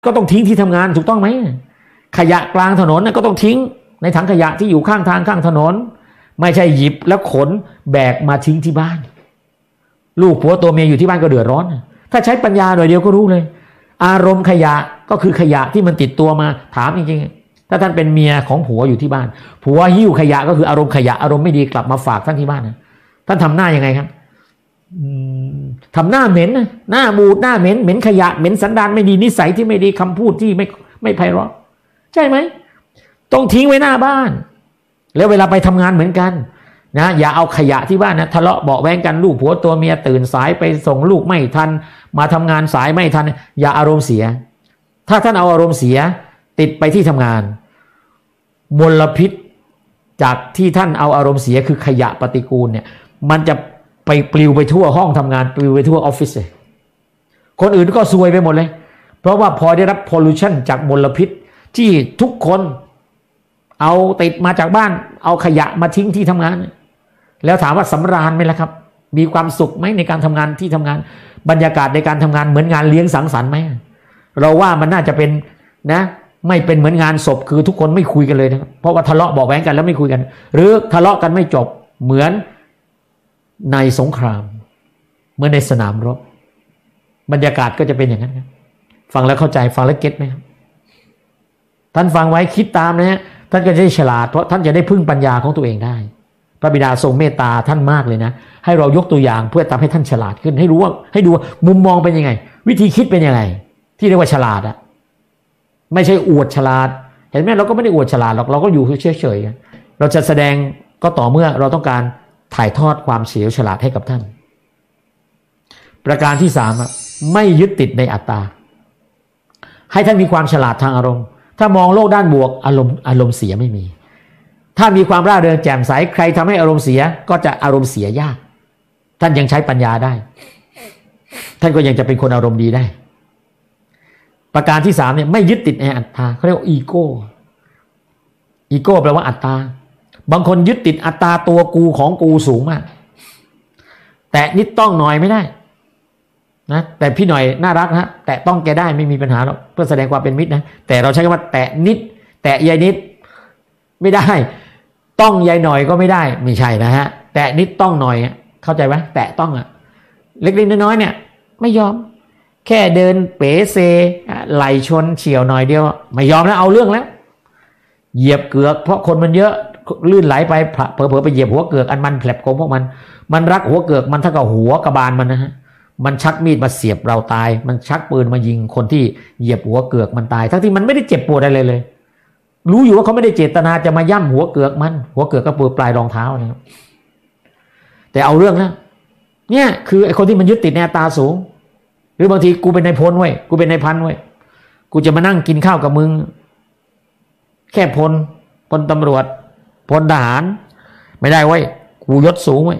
ก็ต้องทิ้งที่ทำงานถูกต้องไหมขยะกลางถนนก็ต้องทิ้งในถังขยะที่อยู่ข้างทางข้างถนนไม่ใช่หยิบแล้วขนแบกมาทิ้งที่บ้านลูกผัวตัวเมียอยู่ที่บ้านก็เดือดร้อนถ้าใช้ปัญญาหน่อยเดียวก็รู้เลยอารมณ์ขยะก็คือขยะที่มันติดตัวมาถามจริงๆถ้าท่านเป็นเมียของผัวอยู่ที่บ้านผัวหิ้วขยะก็คืออารมณ์ขยะอารมณ์ไม่ดีกลับมาฝากท่านที่บ้านท่านทำหน้ายังไงครับทำหน้าเหม็นหน้าบูดหน้าเหม็นขยะเหม็นสันดานไม่ดีนิสัยที่ไม่ดีคำพูดที่ไม่ไพเราะใช่ไหมต้องทิ้งไว้หน้าบ้านแล้วเวลาไปทำงานเหมือนกันนะอย่าเอาขยะที่บ้านนะทะเลาะเบาะแว้งกันลูกผัวตัวเมียตื่นสายไปส่งลูกไม่ทันมาทำงานสายไม่ทันอย่าอารมณ์เสียถ้าท่านเอาอารมณ์เสียติดไปที่ทำงานมลพิษจากที่ท่านเอาอารมณ์เสียคือขยะปฏิกูลเนี่ยมันจะไปปลิวไปทั่วห้องทำงานปลิวไปทั่วออฟฟิศเลยคนอื่นก็ซวยไปหมดเลยเพราะว่าพอได้รับพอลูชันจากมลพิษที่ทุกคนเอาติดมาจากบ้านเอาขยะมาทิ้งที่ทำงานแล้วถามว่าสำราญไหมล่ะครับมีความสุขไหมในการทำงานที่ทำงานบรรยากาศในการทำงานเหมือนงานเลี้ยงสังสรรค์ไหมเราว่ามันน่าจะเป็นนะไม่เป็นเหมือนงานศพคือทุกคนไม่คุยกันเลยนะเพราะว่าทะเลาะเบาะแว้งกันแล้วไม่คุยกันหรือทะเลาะกันไม่จบเหมือนในสงครามเหมือนในสนามรบบรรยากาศก็จะเป็นอย่างนั้นครับฟังแล้วเข้าใจฟังแล้วเก็ตไหมครับท่านฟังไว้คิดตามนะฮะท่านก็จะได้ฉลาดเพราะท่านจะได้พึ่งปัญญาของตัวเองได้พระบิดาทรงเมตตาท่านมากเลยนะให้เรายกตัวอย่างเพื่อทำให้ท่านฉลาดขึ้นให้รู้ว่าให้ดูมุมมองเป็นยังไงวิธีคิดเป็นยังไงที่เรียกว่าฉลาดอะไม่ใช่อวดฉลาดเห็นไหมเราก็ไม่ได้อวดฉลาดหรอกเราก็อยู่เฉยๆเราจะแสดงก็ต่อเมื่อเราต้องการถ่ายทอดความเฉลียวฉลาดให้กับท่านประการที่3ไม่ยึดติดในอัตตาให้ท่านมีความฉลาดทางอารมณ์ถ้ามองโลกด้านบวกอารมณ์เสียไม่มีถ้ามีความร่าเริงแจ่มใสใครทำให้อารมณ์เสียก็จะอารมณ์เสียยากท่านยังใช้ปัญญาได้ท่านก็ยังจะเป็นคนอารมณ์ดีได้ประการที่3เนี่ยไม่ยึดติดในอัตตาเขาเรียกว่าอีโก้แปลว่าอัตตาบางคนยึดติดอัตตาตัวกูของกูสูงมากแต่นิดต้องหน่อยไม่ได้นะแต่พี่หน่อยน่ารักนะแต่ต้องแกได้ไม่มีปัญหาหรอกเพื่อแสดงความเป็นมิตรนะแต่เราใช้คำว่าแตะนิดแตะยายนิดไม่ได้ต้องยายหน่อยก็ไม่ได้ไม่ใช่นะฮะแตะนิดต้องหน่อยเข้าใจไหมแตะต้องเล็กๆน้อยๆเนี่ยไม่ยอมแค่เดินเป๋เซไหลชนเฉียวหน่อยเดียวไม่ยอมแล้วเอาเรื่องแล้วเหยียบเกือกเพราะคนมันเยอะลื่นไหลไปเผลอๆไปเหยียบหัวเกือกอันมันแผลบของพวกมันรักหัวเกือกมันเท่ากับหัวกระบาลมันนะฮะมันชักมีดมาเสียบเราตายมันชักปืนมายิงคนที่เหยียบหัวเกือกมันตายทั้งที่มันไม่ได้เจ็บปวดอะไรเลยรู้อยู่ว่าเขาไม่ได้เจตนาจะมาย่ำหัวเกือกมันหัวเกือกก็ปลายรองเท้านะครับแต่เอาเรื่องแล้วเนี่ยคือไอ้คนที่มันยึดติดในอัตตาสูงหรือบางทีกูเป็นนายพลเว้ยกูเป็นนายพันเว้ยกูจะมานั่งกินข้าวกับมึงแค่พลตำรวจพลทหารไม่ได้เว้ยกูยศสูงเว้ย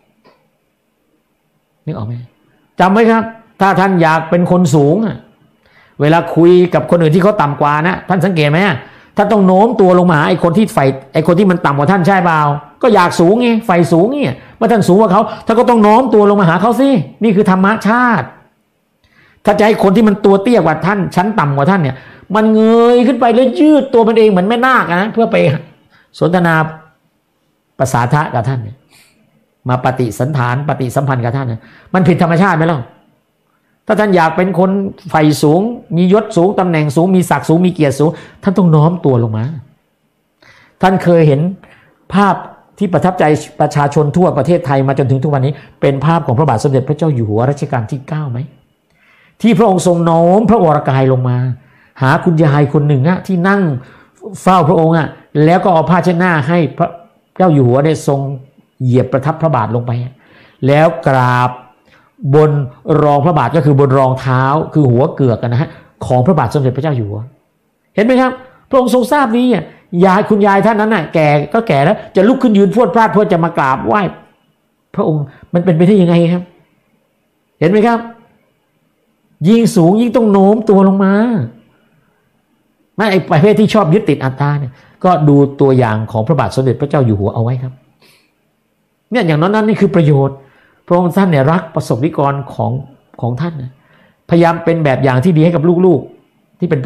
นึกออกไหมจำไว้ครับถ้าท่านอยากเป็นคนสูงเวลาคุยกับคนอื่นที่เขาต่ำกว่านะท่านสังเกตไหมท่านต้องโน้มตัวลงมาไอ้คนที่มันต่ำกว่าท่านใช่เปล่าก็อยากสูงไงไฟสูงเนี่ยเมื่อท่านสูงกว่าเขาท่านก็ต้องโน้มตัวลงมาหาเขาสินี่คือธรรมชาติถ้าจะให้คนที่มันตัวเตี้ยกว่าท่านชั้นต่ำกว่าท่านเนี่ยมันเงยขึ้นไปแล้วยืดตัวมันเองเหมือนแม่นาคนะเพื่อไปสนทนาประสาทะกับท่านเนี่ยมาปฏิสันพันธ์กับท่านเนี่ยมันผิดธรรมชาติไหมล่ะถ้าท่านอยากเป็นคนไฟสูงมียศสูงตำแหน่งสูงมีศักดิ์สูงมีเกียรติสูงท่านต้องน้อมตัวลงมาท่านเคยเห็นภาพที่ประทับใจประชาชนทั่วประเทศไทยมาจนถึงทุกวันนี้เป็นภาพของพระบาทสมเด็จพระเจ้าอยู่หัวรัชกาลที่9ไหมที่พระองค์ทรงโน้มพระวรกายลงมาหาคุณยายคนหนึ่งที่นั่งเฝ้าพระองค์แล้วก็เอาผ้าเช็ดหน้าให้พระเจ้าอยู่หัวได้ทรงเหยียบประทับพระบาทลงไปแล้วกราบบนรองพระบาทก็คือบนรองเท้าคือหัวเกือกนะฮะของพระบาทสมเด็จพระเจ้าอยู่หัวเห็นไหมครับพระองค์ทรงทราบนี้คุณยายท่านนั้นแก่ก็แก่แล้วจะลุกขึ้นยืนพรวดพลาดเพื่อจะมากราบไหว้พระองค์มันเป็นไปได้ยังไงครับเห็นไหมครับยิ่งสูงยิ่งต้องโน้มตัวลงมาไอ้ประเภทที่ชอบยึดติดอัตตาเนี่ยก็ดูตัวอย่างของพระบาทสมเด็จพระเจ้าอยู่หัวเอาไว้ครับเนี่ยอย่างนั้นนี่คือประโยชน์พระองค์ท่านเนี่ยรักประสบนิกรของท่านนะพยายามเป็นแบบอย่างที่ดีให้กับลูก